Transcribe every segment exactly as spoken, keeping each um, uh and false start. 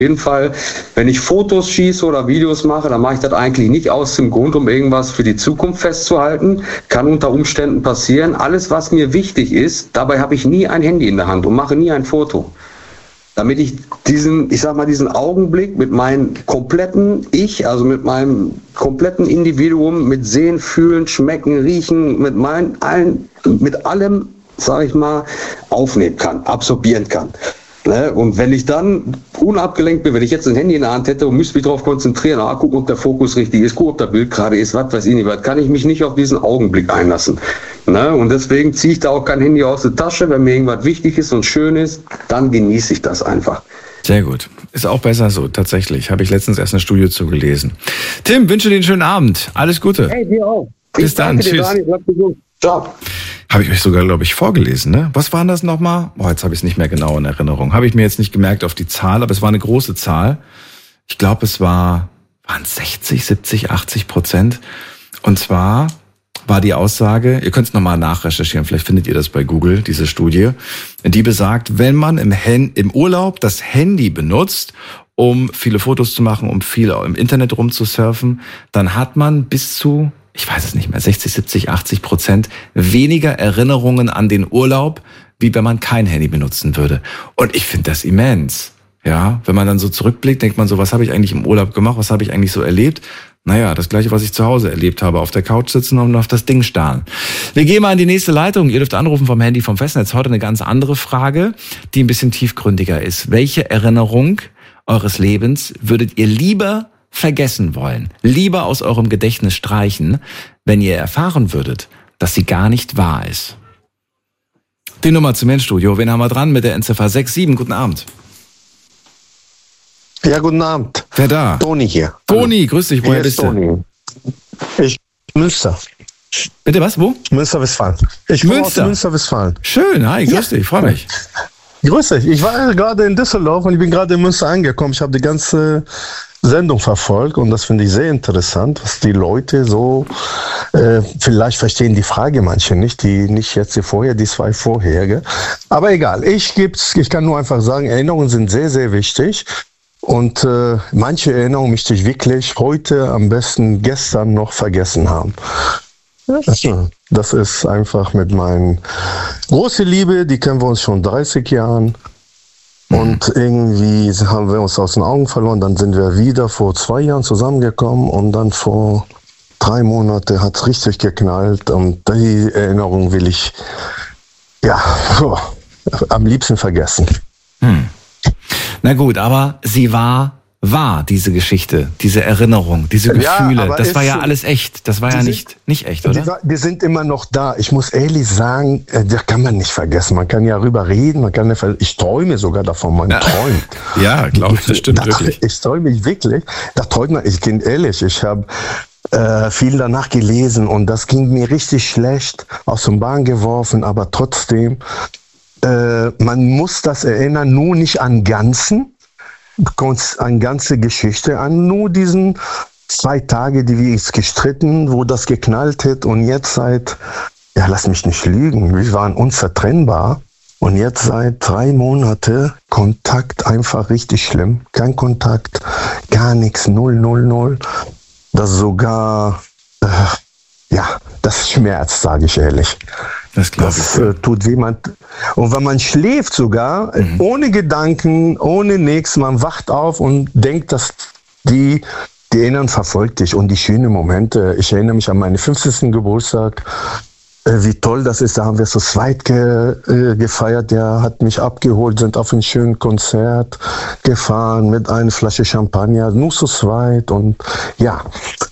jeden Fall, wenn ich Fotos schieße oder Videos mache, dann mache ich das eigentlich nicht aus dem Grund, um irgendwas für die Zukunft festzuhalten. Kann unter Umständen passieren. Alles, was mir wichtig ist, dabei habe ich nie ein Handy in der Hand und mache nie ein Foto. Damit ich diesen, ich sag mal, diesen Augenblick mit meinem kompletten Ich, also mit meinem kompletten Individuum, mit Sehen, Fühlen, Schmecken, Riechen, mit meinen allen, mit allem, sag ich mal, aufnehmen kann, absorbieren kann. Ne? Und wenn ich dann unabgelenkt bin, wenn ich jetzt ein Handy in der Hand hätte und müsste mich darauf konzentrieren, ah, gucken, ob der Fokus richtig ist, gucken, ob der Bild gerade ist, was weiß ich nicht, was, kann ich mich nicht auf diesen Augenblick einlassen. Ne? Und deswegen ziehe ich da auch kein Handy aus der Tasche. Wenn mir irgendwas wichtig ist und schön ist, dann genieße ich das einfach. Sehr gut. Ist auch besser so, tatsächlich. Habe ich letztens erst eine Studie zu gelesen. Tim, wünsche dir einen schönen Abend. Alles Gute. Hey, dir auch. Bis ich dann. Tschüss. Ciao. Habe ich euch sogar, glaube ich, vorgelesen, ne? Was war das nochmal? Boah, jetzt habe ich es nicht mehr genau in Erinnerung. Habe ich mir jetzt nicht gemerkt auf die Zahl, aber es war eine große Zahl. Ich glaube, es war, waren sechzig, siebzig, achtzig Prozent. Und zwar war die Aussage, ihr könnt es nochmal nachrecherchieren, vielleicht findet ihr das bei Google, diese Studie, die besagt, wenn man im, Hen- im Urlaub das Handy benutzt, um viele Fotos zu machen, um viel im Internet rumzusurfen, dann hat man bis zu, ich weiß es nicht mehr, sechzig, siebzig, achtzig Prozent weniger Erinnerungen an den Urlaub, wie wenn man kein Handy benutzen würde. Und ich finde das immens. Ja, wenn man dann so zurückblickt, denkt man so, was habe ich eigentlich im Urlaub gemacht, was habe ich eigentlich so erlebt? Naja, das Gleiche, was ich zu Hause erlebt habe, auf der Couch sitzen und auf das Ding starren. Wir gehen mal in die nächste Leitung. Ihr dürft anrufen vom Handy vom Festnetz. Heute eine ganz andere Frage, die ein bisschen tiefgründiger ist. Welche Erinnerung eures Lebens würdet ihr lieber vergessen wollen, lieber aus eurem Gedächtnis streichen, wenn ihr erfahren würdet, dass sie gar nicht wahr ist? Die Nummer zum Endstudio. Wen haben wir dran mit der Endziffer sechs sieben? Guten Abend. Ja, guten Abend. Wer da? Toni hier. Toni, grüß dich. Woher Hier bist ist Toni. Ich Münster. Bitte was? Wo? Münster-Westfalen. Ich komme aus Münster-Westfalen. Schön, hi, grüß Ja. dich, freue mich. Grüß dich. Ich war gerade in Düsseldorf und ich bin gerade in Münster angekommen. Ich habe die ganze Sendung verfolgt und das finde ich sehr interessant, was die Leute so, äh, vielleicht verstehen die Frage manche nicht, die nicht jetzt die vorher, die zwei vorherige. Aber egal, ich gibt's, ich kann nur einfach sagen, Erinnerungen sind sehr, sehr wichtig. Und äh, manche Erinnerungen möchte ich wirklich heute, am besten gestern noch vergessen haben. Das ist einfach mit meinen große Liebe, die kennen wir uns schon dreißig Jahren. Und irgendwie haben wir uns aus den Augen verloren. Dann sind wir wieder vor zwei Jahren zusammengekommen und dann vor drei Monaten hat es richtig geknallt. Und die Erinnerung will ich ja oh, am liebsten vergessen. Hm. Na gut, aber sie war wahr, diese Geschichte, diese Erinnerung, diese Gefühle. Ja, das war ja alles echt. Das war ja nicht, sind, nicht echt, oder? Die, die sind immer noch da. Ich muss ehrlich sagen, das kann man nicht vergessen. Man kann ja darüber reden. Man kann ja, ich träume sogar davon, man ja. träumt. Ja, glaube ich, das stimmt da, wirklich. Ich träume wirklich. Da träumt man, ich bin ehrlich, ich habe äh, viel danach gelesen und das ging mir richtig schlecht, aus dem Bahn geworfen, aber trotzdem, äh, man muss das erinnern, nur nicht an Ganzen, an ganze Geschichte, an nur diesen zwei Tage, die wir uns gestritten, wo das geknallt hat und jetzt seit, ja lass mich nicht lügen, wir waren unzertrennbar und jetzt seit drei Monaten Kontakt einfach richtig schlimm, kein Kontakt, gar nichts, null, null, null, das sogar, äh, ja, das schmerzt, sage ich ehrlich. Das, das äh, tut weh. Man, und wenn man schläft sogar, mhm. ohne Gedanken, ohne nichts, man wacht auf und denkt, dass die, die Erinnerung verfolgt dich und die schönen Momente. Ich erinnere mich an meinen fünfzigsten Geburtstag, äh, wie toll das ist. Da haben wir zu zweit ge, äh, gefeiert. Der hat mich abgeholt, sind auf ein schönes Konzert gefahren mit einer Flasche Champagner, nur zu zweit und ja.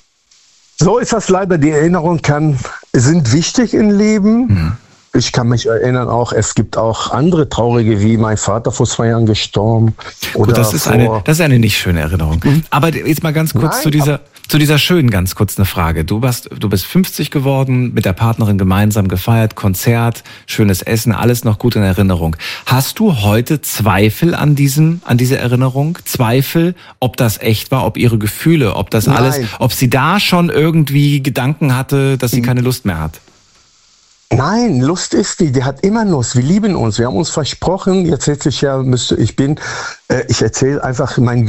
So ist das leider, die Erinnerungen kann, sind wichtig im Leben. Mhm. Ich kann mich erinnern auch, es gibt auch andere traurige, wie mein Vater vor zwei Jahren gestorben. Oder Gut, das ist eine, das ist eine nicht schöne Erinnerung. Mhm. Aber jetzt mal ganz kurz Nein, zu dieser, zu dieser schönen, ganz kurz eine Frage. Du warst, du bist fünfzig geworden, mit der Partnerin gemeinsam gefeiert, Konzert, schönes Essen, alles noch gut in Erinnerung. Hast du heute Zweifel an diesem, an dieser Erinnerung? Zweifel, ob das echt war, ob ihre Gefühle, ob das Nein. alles, ob sie da schon irgendwie Gedanken hatte, dass sie keine Lust mehr hat? Nein, Lust ist die, die hat immer Lust. Wir lieben uns, wir haben uns versprochen, jetzt sitze ich ja, müsste, ich bin, äh, ich erzähle einfach mein